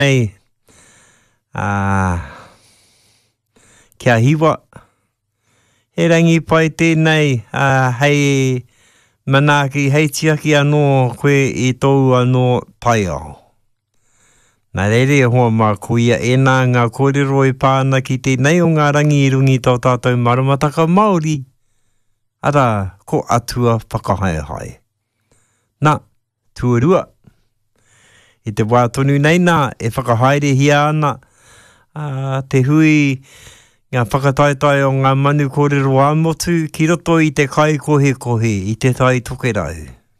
Hey, kia hiwa. He rangi pai tēnei, hei manaki, hei tiaki anō koe I tau anō pai au. Nā reire hoa mā kuia e nā ngā kōrero e pāna ki tēnei o ngā rangi I rungi tau tātou maramataka Māori. Ara, ko atua whakahaehai. Nā, tuarua. I te wā tonu nei nā, e whakahaere hia ana, te hui ngā whakataetai o ngā manu kōrero āmotu ki roto I te kai kohe kohe, I te tai toke rau.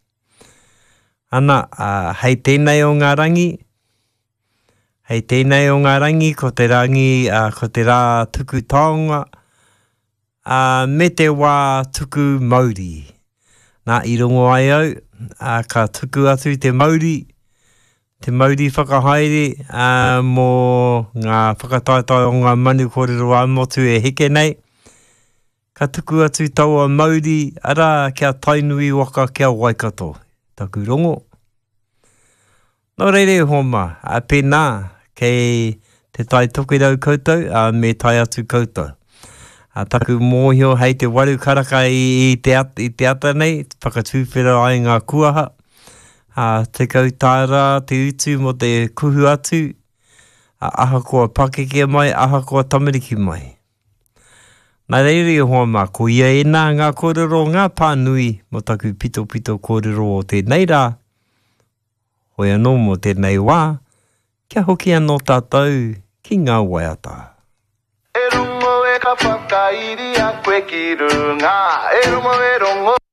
Ana, hei tēnei o ngā rangi, hei tēnei o ngā rangi, ko te rangi, ko te rā tuku taonga, me te wā tuku Māori. Nā I rongo ai au, ka tuku atu te Māori whakahaere mō ngā whakataetai o ngā manu kōrero āmotu e heke nei. Ka tuku atu taua Māori, ara kia tainui waka kia Waikato, taku rongo. Nō reire homa, pēnā, kei te tai toke rau koutou, me tai atu koutou. Taku mōhio hei te waru karaka I te ata nei, whakatūwhera ai ngā kuaha. Te kautāra, te utu mo te kuhu atu, aha koa pakeke mai, aha koa tamariki mai. Nā reire hoa mā, ko ia e nā ngā kōrero ngā pānui mo taku pito pito kōrero o tēnei rā. Hoi anō mo tēnei wā, kia hoki anō tātou ki ngā waiata. E rungo e ka whakairi a koe ki runga, e rungo e rongo.